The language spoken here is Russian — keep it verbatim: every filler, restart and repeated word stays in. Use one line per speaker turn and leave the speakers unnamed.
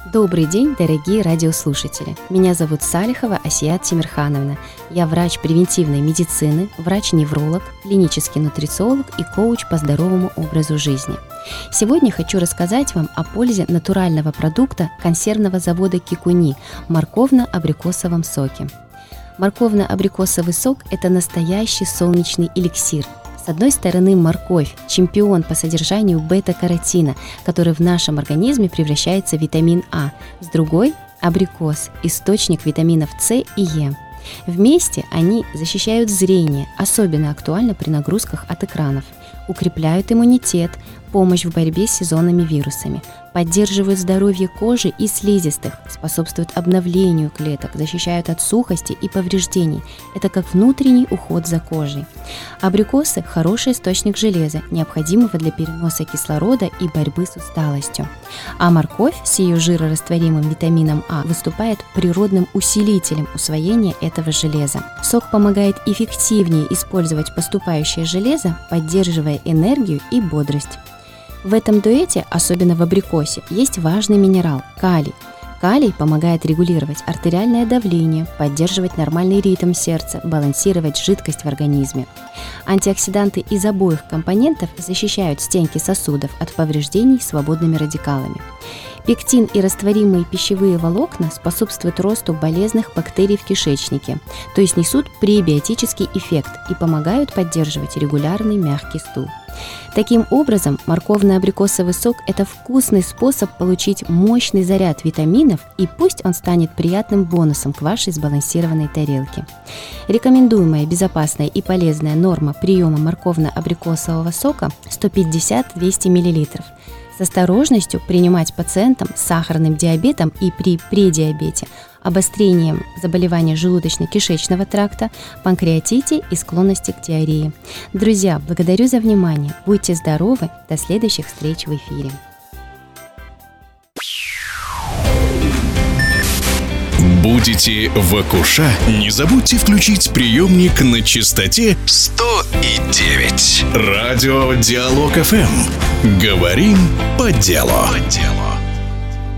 Добрый день, дорогие радиослушатели! Меня зовут Салихова Асият Тимирхановна. Я врач превентивной медицины, врач-невролог, клинический нутрициолог и коуч по здоровому образу жизни. Сегодня хочу рассказать вам о пользе натурального продукта консервного завода Кикуни – морковно-абрикосовом соке. Морковно-абрикосовый сок – это настоящий солнечный эликсир. С одной стороны, морковь – чемпион по содержанию бета-каротина, который в нашем организме превращается в витамин А. С другой – абрикос – источник витаминов С и Е. Вместе они защищают зрение, особенно актуально при нагрузках от экранов, укрепляют иммунитет, помощь в борьбе с сезонными вирусами, поддерживают здоровье кожи и слизистых, способствуют обновлению клеток, защищают от сухости и повреждений. Это как внутренний уход за кожей. Абрикосы – хороший источник железа, необходимого для переноса кислорода и борьбы с усталостью. А морковь с ее жирорастворимым витамином А выступает природным усилителем усвоения этого железа. Сок помогает эффективнее использовать поступающее железо, поддерживая энергию и бодрость. В этом дуэте, особенно в абрикосе, есть важный минерал – калий. Калий помогает регулировать артериальное давление, поддерживать нормальный ритм сердца, балансировать жидкость в организме. Антиоксиданты из обоих компонентов защищают стенки сосудов от повреждений свободными радикалами. Пектин и растворимые пищевые волокна способствуют росту болезненных бактерий в кишечнике, то есть несут пребиотический эффект и помогают поддерживать регулярный мягкий стул. Таким образом, морковно-абрикосовый сок – это вкусный способ получить мощный заряд витаминов, и пусть он станет приятным бонусом к вашей сбалансированной тарелке. Рекомендуемая безопасная и полезная норма приема морковно-абрикосового сока – сто пятьдесят - двести миллилитров. С осторожностью принимать пациентам с сахарным диабетом и при предиабете, обострением заболевания желудочно-кишечного тракта, панкреатите и склонности к диарее. Друзья, благодарю за внимание. Будьте здоровы. До следующих встреч в эфире.
Будете в Акуша? Не забудьте включить приемник на частоте сто и девять. Радио Диалог эф эм. Говорим по делу. По делу.